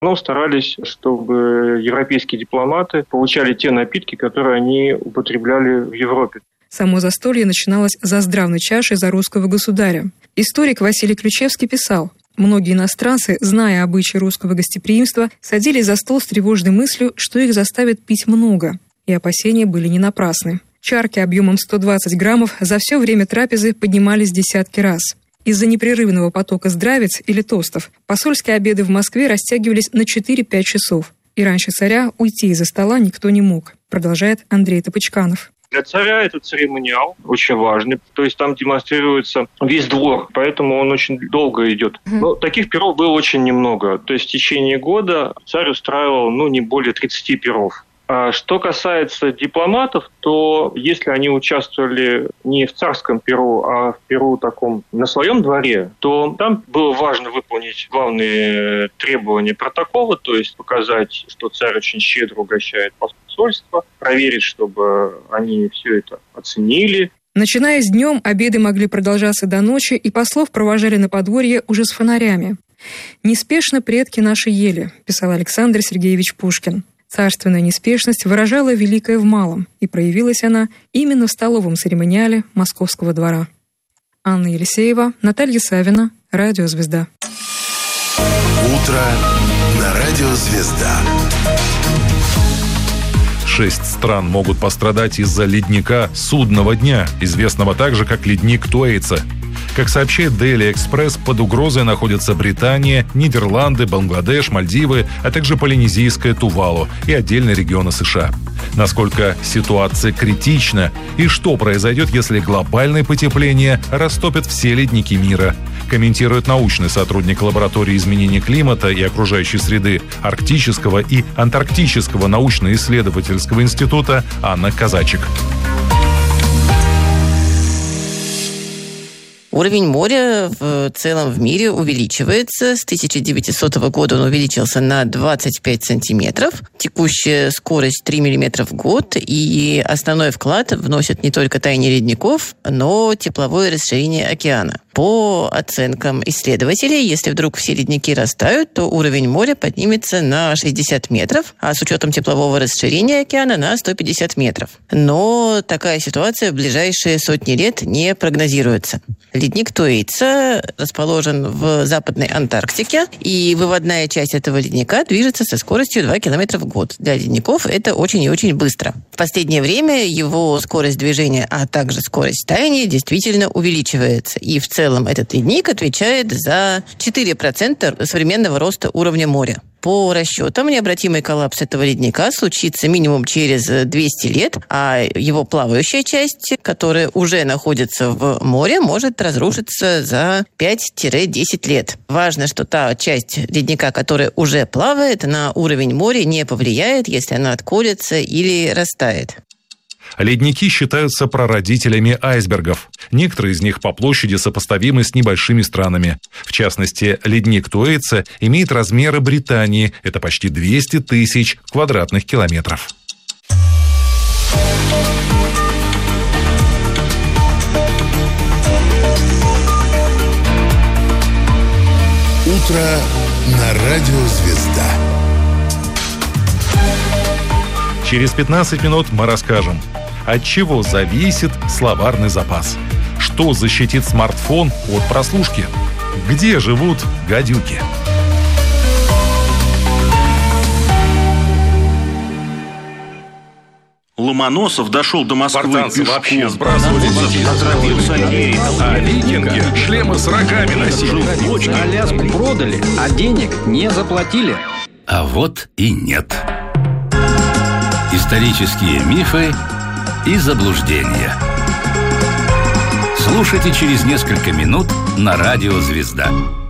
Но старались, чтобы европейские дипломаты получали те напитки, которые они употребляли в Европе. Само застолье начиналось за здравной чашей за русского государя. Историк Василий Ключевский писал: многие иностранцы, зная обычаи русского гостеприимства, садились за стол с тревожной мыслью, что их заставят пить много. И опасения были не напрасны. Чарки объемом 120 граммов за все время трапезы поднимались десятки раз. Из-за непрерывного потока здравиц или тостов посольские обеды в Москве растягивались на 4-5 часов. И раньше царя уйти из-за стола никто не мог, продолжает Андрей Топочканов. Для царя это церемониал очень важный, то есть там демонстрируется весь двор, поэтому он очень долго идет. Но таких пиров было очень немного, то есть в течение года царь устраивал не более 30 пиров. А что касается дипломатов, то если они участвовали не в царском пиру, а в пиру таком на своем дворе, то там было важно выполнить главные требования протокола, то есть показать, что царь очень щедро угощает посольство, проверить, чтобы они все это оценили. Начиная с днем, обеды могли продолжаться до ночи, и послов провожали на подворье уже с фонарями. «Неспешно предки наши ели», писал Александр Сергеевич Пушкин. Царственная неспешность выражала великое в малом, и проявилась она именно в столовом церемониале Московского двора. Анна Елисеева, Наталья Савина, Радио «Звезда». Утро на Радио «Звезда». 6 стран могут пострадать из-за ледника судного дня, известного также как ледник Туэйца. Как сообщает Daily Express, под угрозой находятся Британия, Нидерланды, Бангладеш, Мальдивы, а также Полинезийская Тувалу и отдельные регионы США. Насколько ситуация критична и что произойдет, если глобальное потепление растопит все ледники мира, комментирует научный сотрудник лаборатории изменения климата и окружающей среды Арктического и Антарктического научно-исследовательского института Анна Казачик. Уровень моря в целом в мире увеличивается. С 1900 года он увеличился на 25 сантиметров. Текущая скорость 3 миллиметра в год. И основной вклад вносит не только таяние ледников, но тепловое расширение океана. По оценкам исследователей, если вдруг все ледники растают, то уровень моря поднимется на 60 метров, а с учетом теплового расширения океана на 150 метров. Но такая ситуация в ближайшие сотни лет не прогнозируется. Ледник Туэйца расположен в Западной Антарктике, и выводная часть этого ледника движется со скоростью 2 км в год. Для ледников это очень и очень быстро. В последнее время его скорость движения, а также скорость таяния действительно увеличивается. И в целом этот ледник отвечает за 4% современного роста уровня моря. По расчетам, необратимый коллапс этого ледника случится минимум через 200 лет, а его плавающая часть, которая уже находится в море, может разрушиться за 5-10 лет. Важно, что та часть ледника, которая уже плавает, на уровень моря не повлияет, если она отколется или растает. Ледники считаются прародителями айсбергов. Некоторые из них по площади сопоставимы с небольшими странами. В частности, ледник Туэйца имеет размеры Британии. Это почти 200 тысяч квадратных километров. Утро на Радио «Звезда». Через 15 минут мы расскажем, от чего зависит словарный запас, что защитит смартфон от прослушки, где живут гадюки. Ломоносов дошел до Москвы Спартанцы пешком. вообще сбрасывали Отравился, а викинги шлемы с рогами носили. Аляску продали, а денег не заплатили. А вот и нет. Исторические мифы и заблуждения. Слушайте через несколько минут на Радио «Звезда».